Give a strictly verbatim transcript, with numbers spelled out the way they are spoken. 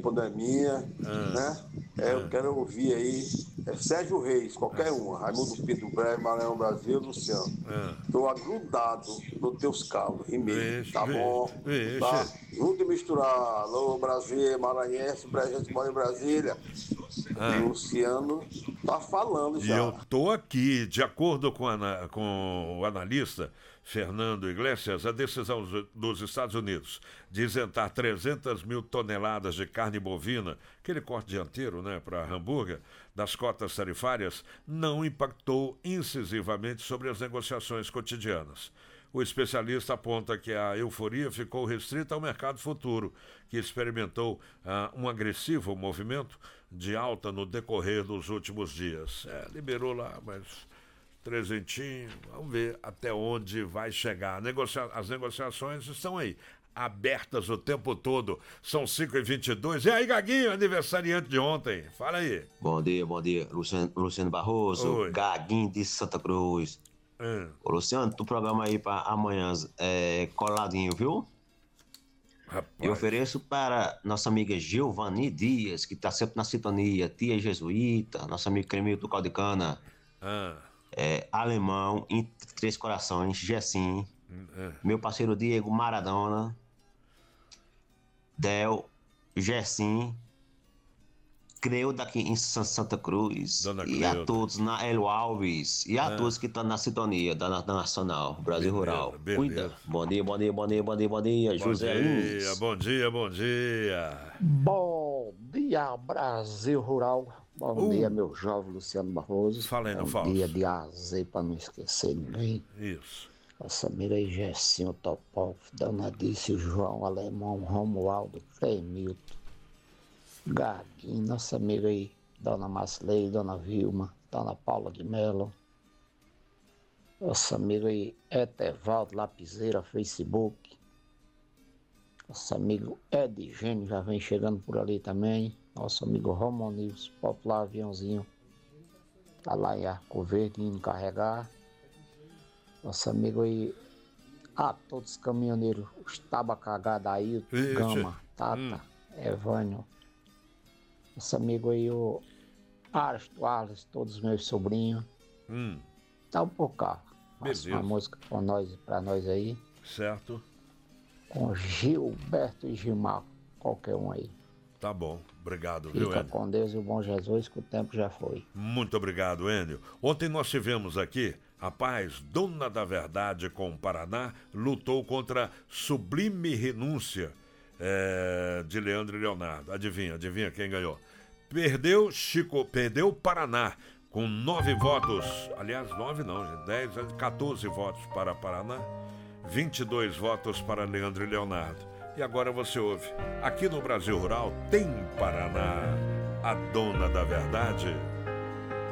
pandemia, ah, né? É, ah. eu quero ouvir aí é Sérgio Reis, qualquer um, Raimundo Pinto Breve, Maranhão Brasil, Luciano. Ah. Tô agrudado nos teus calos, rimei, Vixe, tá bom? vixe, Tá? vixe. Junto e misturar, alô Brasil, Maranhense, Brejante mora em Brasília. Ah. Luciano tá falando E já. eu tô aqui, de acordo com, a, com o analista Fernando Iglesias, a decisão dos Estados Unidos de isentar trezentas mil toneladas de carne bovina, aquele corte dianteiro, né, para hambúrguer, das cotas tarifárias, não impactou incisivamente sobre as negociações cotidianas. O especialista aponta que a euforia ficou restrita ao mercado futuro, que experimentou ah, um agressivo movimento de alta no decorrer dos últimos dias. É, liberou lá, mas trezentinho, vamos ver até onde vai chegar. Negocia... As negociações estão aí, abertas o tempo todo. São cinco e vinte e dois. E aí, Gaguinho, aniversariante de ontem? Fala aí. Bom dia, bom dia. Luciano, Luciano Barroso, Oi. Gaguinho de Santa Cruz. Hum. Ô, Luciano, tu programa aí pra amanhã é, coladinho, viu? Rapaz. Eu ofereço para nossa amiga Giovanni Dias, que tá sempre na sintonia, tia jesuíta, nossa amiga Cremil do Caldo de Cana, Ah. é, Alemão, em Três Corações, Gessim, É. meu parceiro Diego Maradona, Del, Gessim, Creu daqui em Santa Cruz, Dona e Creuda. a todos na Elo Alves, e a Ah. todos que estão na sintonia da, da Nacional, Brasil Beleza, Rural. beleza. Cuida. Bom dia, bom dia, bom dia, bom dia, bom dia, Bom José dia, Lins. bom dia, bom dia. Bom dia, Brasil Rural. Bom Uh. dia, meu jovem Luciano Barroso. Fala aí, não Bom falso. dia de azeite para não esquecer ninguém. Isso. Nossa amiga aí, Gessinho Topov, Dona Dício, João Alemão, Romualdo, Cremilton, Gaguinho, nossa amiga aí, Dona Marcelei, Dona Vilma, Dona Paula de Mello, nossa amiga aí, Etevaldo Lapiseira, Facebook, nosso amigo Ed Gênio já vem chegando por ali também, nosso amigo Romonils, Popular Aviãozinho, tá lá em Arco Verde indo carregar, nosso amigo aí, ah, todos os caminhoneiros, os tabacagados aí, Ixi. Gama, Tata, Hum. Evânio, nosso amigo aí, o Aristo, Arles, todos os meus sobrinhos, Hum. tá um pouco cá, faça uma Beleza. música com nós, pra nós aí, Certo. com Gilberto e Gilmar, qualquer um aí. Tá bom. Obrigado, viu, Fica Enio? com Deus e o bom Jesus, que o tempo já foi. Muito obrigado, Enio. Ontem nós tivemos aqui, rapaz, Dona da Verdade com o Paraná, lutou contra Sublime Renúncia, é, de Leandro e Leonardo. Adivinha, adivinha quem ganhou? Perdeu Chico, perdeu o Paraná, com nove votos, aliás, nove não, gente, dez, quatorze votos para Paraná, vinte e dois votos para Leandro e Leonardo. E agora você ouve, aqui no Brasil Rural tem Paraná, a Dona da Verdade.